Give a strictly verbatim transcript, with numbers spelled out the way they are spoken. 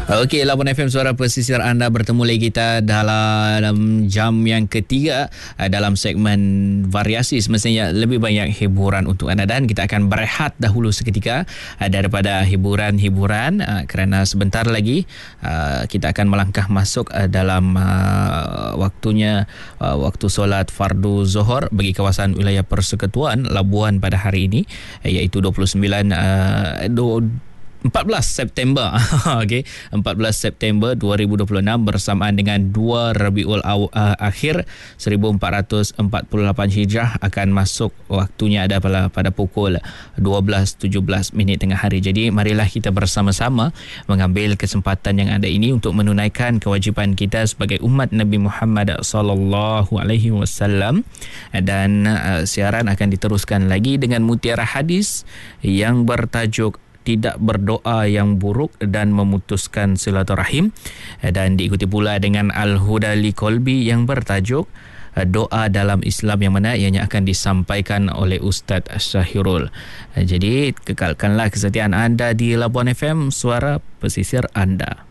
Okey, Labuan F M Suara Pesisir, anda bertemu lagi kita dalam jam yang ketiga dalam segmen variasi. Semestinya lebih banyak hiburan untuk anda, dan kita akan berehat dahulu seketika daripada hiburan-hiburan kerana sebentar lagi kita akan melangkah masuk dalam waktunya waktu solat fardu Zuhur bagi kawasan wilayah Persekutuan Labuan pada hari ini, iaitu dua puluh sembilan empat belas September okey, empat belas September dua ribu dua puluh enam bersamaan dengan dua Rabiul Aw- uh, Akhir seribu empat ratus empat puluh lapan Hijrah akan masuk waktunya ada pada, pada pukul dua belas tujuh belas minit tengah hari. Jadi marilah kita bersama-sama mengambil kesempatan yang ada ini untuk menunaikan kewajipan kita sebagai umat Nabi Muhammad sallallahu alaihi wasallam, dan uh, siaran akan diteruskan lagi dengan mutiara hadis yang bertajuk tidak berdoa yang buruk dan memutuskan silaturahim, dan diikuti pula dengan Al-Huda li Qalbi yang bertajuk doa dalam Islam, yang mana ianya akan disampaikan oleh Ustaz Syahirul. Jadi kekalkanlah kesetiaan anda di Labuan F M, suara pesisir anda.